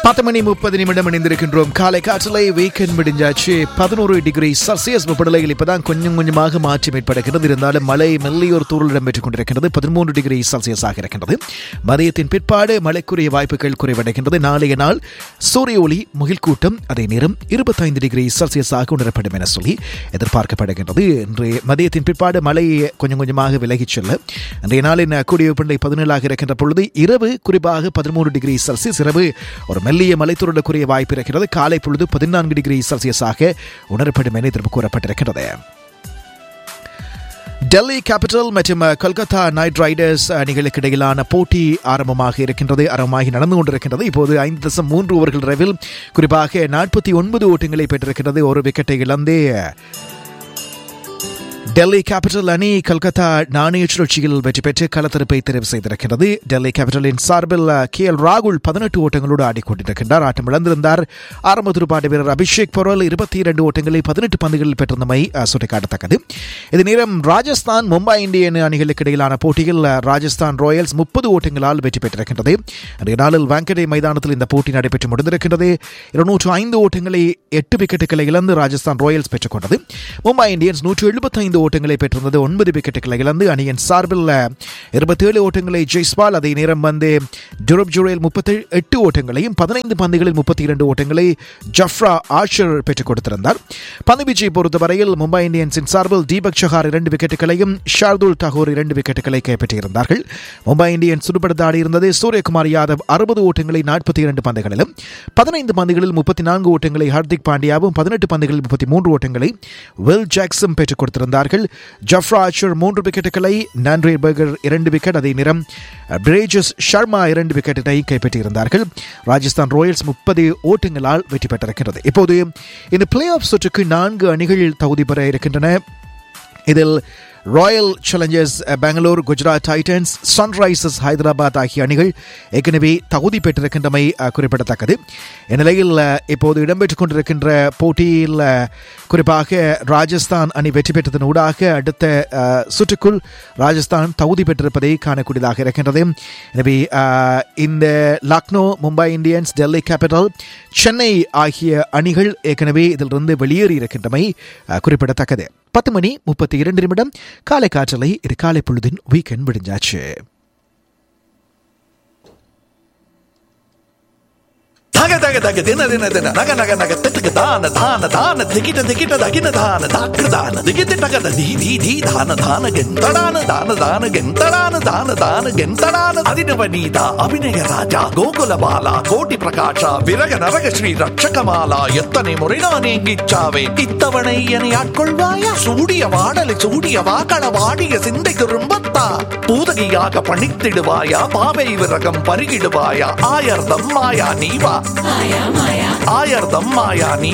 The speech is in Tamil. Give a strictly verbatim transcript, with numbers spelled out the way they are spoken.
பத்து மணி முப்பது நிமிடம் இணைந்திருக்கின்றோம். காலை காற்றலை வீக்கெண்ட் முடிஞ்சாச்சு. பதினோரு டிகிரி செல்சியஸ் வெப்பநிலையில் இப்பதான் கொஞ்சம் கொஞ்சமாக மாற்றம் ஏற்படுகிறது. இருந்தாலும் மழை மெல்லியோர் தூரல் இடம்பெற்றுக் கொண்டிருக்கின்றது. பதிமூன்று டிகிரி செல்சியஸ் ஆக இருக்கின்றது. மதியத்தின் பிற்பாடு மழைக்குரிய வாய்ப்புகள் குறைவடைகின்றது. நாளைய நாள் சூரிய ஒளி முகில் கூட்டம் அதே நேரம் இருபத்தைந்து டிகிரி செல்சியஸ் ஆக உணரப்படும் என சொல்லி எதிர்பார்க்கப்படுகின்றது. இன்று மதியத்தின் பிற்பாடு மழை கொஞ்சம் கொஞ்சமாக விலகிச் செல்ல இன்றைய நாளின் கூடிய வெப்பநிலை பதினேழாக இருக்கின்ற பொழுது இரவு குறிப்பாக பதிமூன்று டிகிரி செல்சியஸ் இரவு ஒரு மெல்லிய மலைத்துறடக்கூடிய வாய்ப்பு இருக்கிறது. காலை பொழுது பதினான்கு டிகிரி செல்சியஸாக உணரப்படும் என எதிர்ப்பு கூறப்பட்டிருக்கிறது. டெல்லி கேபிட்டல் மற்றும் கொல்கத்தா நைட் ரைடர்ஸ் அணிகளுக்கு இடையிலான போட்டி ஆரம்பமாக இருக்கின்றது. ஆரம்பமாகி நடந்து கொண்டிருக்கின்றது. இப்போது ஐந்து தசம் மூன்று ஓவர்கள் நிறைவில் குறிப்பாக நாற்பத்தி ஒன்பது ஓட்டங்களை பெற்றிருக்கிறது. ஒரு விக்கெட்டை இழந்தே டெல்லி கேபிட்டல் அணி கொல்கத்தா நாணய சுழற்சியில் வெற்றி பெற்று களத்திருப்பை தெரிவு செய்திருக்கிறது. டெல்லி கேபிட்டலின் சார்பில் கே எல் ராகுல் பதினெட்டு ஓட்டங்களோடு ஆடிக்கொண்டிருக்கின்றார். ஆட்டம் இழந்திருந்தார். ஆரம்ப துடுப்பாட்ட வீரர் அபிஷேக் பொருள் இருபத்தி இரண்டு ஓட்டங்களை பதினெட்டு பந்துகளில் பெற்றிருந்தமை சுட்டிக்காட்டத்தக்கது. இது நேரம் ராஜஸ்தான் மும்பை இந்தியன் அணிகளுக்கு இடையிலான போட்டியில் ராஜஸ்தான் ராயல்ஸ் முப்பது ஓட்டங்களால் வெற்றி பெற்றிருக்கின்றது. அன்றைய நாளில் வாங்கடே மைதானத்தில் இந்த போட்டி நடைபெற்று முடிந்திருக்கின்றது. இருநூற்று ஐந்து ஓட்டங்களை எட்டு விக்கெட்டுகளை இழந்து ராஜஸ்தான் ராயல்ஸ் பெற்றுக் கொண்டது. மும்பை இந்தியன்ஸ் நூற்று எழுபத்தி ஐந்து ஓட்டங்களை பெற்றிருந்தது. ஒன்பது விக்கெட்டுகளை இழந்து அணியின் சார்பில் இருபத்தி ஏழு ஓட்டங்களை ஜெய்ஸ்வால் அதே நேரம் வந்து ஜுரப் ஜுரேல் முப்பத்தி எட்டு ஓட்டங்களையும் பதினைந்து பந்துகளில் முப்பத்தி இரண்டு ஓட்டங்களை ஜஃப்ரா ஆஷர் பெற்றுக் கொடுத்திருந்தார். பந்துவீச்சை பொறுத்தவரையில் மும்பை இந்தியன்ஸின் சார்பில் தீபக் சஹார் இரண்டு விக்கெட்டுகளையும் ஷார்துல் தாகூர் இரண்டு விக்கெட்டுகளை கைப்பற்றியிருந்தார்கள். மும்பை இந்தியன்ஸ் சுடுபடுத்த ஆடியிருந்தது. சூரியகுமார் யாதவ் அறுபது ஓட்டங்களை நாற்பத்தி இரண்டு பந்துகளிலும் பதினைந்து பந்துகளில் முப்பத்தி நான்கு ஓட்டங்களை ஹர்திக் பாண்டியாவும் பதினெட்டு பந்துகளில் முப்பத்தி மூன்று ஓட்டங்களை வில் ஜாக்சன் பெற்றுக் கொடுத்திருந்தார்கள். ஜஃப்ரா ஆச்சர் மூன்று விக்கெட்டுகளை, நான்ட்ரே பர்கர் இரண்டு விக்கெட் அதே நேரம் பிரேஜஸ் ஷர்மா இரண்டு விக்கெட்டை கைப்பற்றியிருந்தார்கள். ராஜஸ்தான் ராயல்ஸ் முப்பது ஓட்டங்களால் வெற்றி பெற்றிருக்கிறது. இப்போது இந்த பிளே ஆஃப் சுற்றுக்கு நான்கு அணிகள் தகுதி பெற இருக்கின்றன. இதில் Royal Challengers Bangalore, Gujarat Titans, Sunrisers Hyderabad ஆகிய அணிகள் ஏற்கனவே தகுதி பெற்றிருக்கின்றமை குறிப்பிடத்தக்கது. இந்நிலையில் இப்போது இடம்பெற்றுக் கொண்டிருக்கின்ற போட்டியில் குறிப்பாக ராஜஸ்தான் அணி வெற்றி பெற்றதன் ஊடாக அடுத்த சுற்றுக்குள் ராஜஸ்தான் தகுதி பெற்றிருப்பதை காணக்கூடியதாக இருக்கின்றது. எனவே இந்த லக்னோ, மும்பை இந்தியன்ஸ், டெல்லி கேபிட்டல், சென்னை ஆகிய அணிகள் ஏற்கனவே இதிலிருந்து வெளியேறி இருக்கின்றமை குறிப்பிடத்தக்கது. பத்து மணி முப்பத்தி இரண்டு நிமிடம் காலை காற்றலை இது காலை பொழுதின் வீக்கெண்ட் விடிஞ்சாச்சு. தக தக தக தின தின தின நக நக நக திட்டுக்கு தான தான தான திகிட்ட திகிட்ட தகின தான தாக்கு தான திகிட்டு டகத தி தி தி தான தான கெந்தடான தான தான கெந்தடான தான தான கெந்தடான அதினவ நீதா அபிநய ராஜா கோகுல பாலா கோட்டி பிரகாஷா விரக நரக ஸ்ரீ ரட்சகமாலா எத்தனை முறை நான் எங்கிச்சாவே இத்தவணை என்னை ஆட்கொள்வாயா சூடிய வாடலை சூடிய வாக்கள வாடிய சிந்தை திரும்பத்தா பூதகியாக பணித்திடுவாயா பாவை விரகம் பருகிடுவாயா ஆயர்தம் மாயா நீவா ஆயர்தம் மாயா நீ